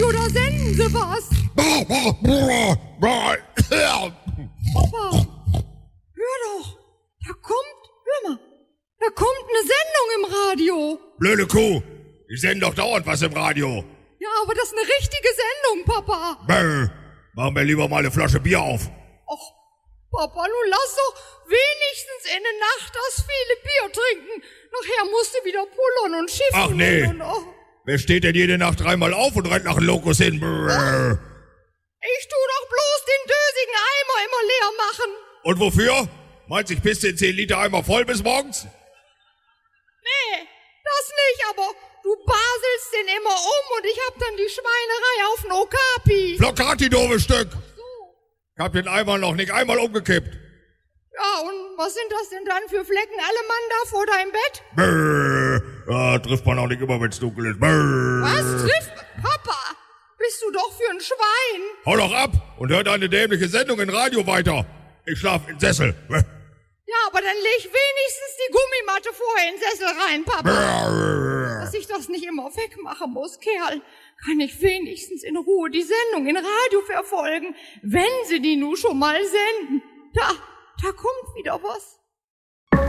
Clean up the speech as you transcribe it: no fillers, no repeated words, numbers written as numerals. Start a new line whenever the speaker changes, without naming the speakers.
Radio, da senden sie was. Papa, hör doch, hör mal, da kommt eine Sendung im Radio.
Blöde Kuh, die senden doch dauernd was im Radio.
Ja, aber das ist eine richtige Sendung, Papa.
Machen wir lieber mal eine Flasche Bier auf.
Och, Papa, nun lass doch wenigstens in der Nacht das viele Bier trinken. Nachher musst du wieder pullern und schiffen.
Ach nee, wer steht denn jede Nacht dreimal auf und rennt nach dem Lokus hin?
Ich tu doch bloß den dösigen Eimer immer leer machen.
Und wofür? Meinst du, ich pisse den 10 Liter Eimer voll bis morgens?
Nee, das nicht, aber du baselst den immer um und ich hab dann die Schweinerei auf den Okapi.
Flocati, doofes Stück.
Ach so.
Ich hab den Eimer noch nicht einmal umgekippt.
Ja, und was sind das denn dann für Flecken, alle Mann da vor deinem Bett?
Ja, trifft man auch nicht immer, wenn's dunkel ist.
Was trifft? Papa, bist du doch für ein Schwein.
Hau doch ab und hör deine dämliche Sendung im Radio weiter. Ich schlaf im Sessel.
Ja, aber dann leg wenigstens die Gummimatte vorher in den Sessel rein, Papa. Dass ich das nicht immer wegmachen muss, Kerl, kann ich wenigstens in Ruhe die Sendung in Radio verfolgen, wenn sie die nun schon mal senden. Da kommt wieder was.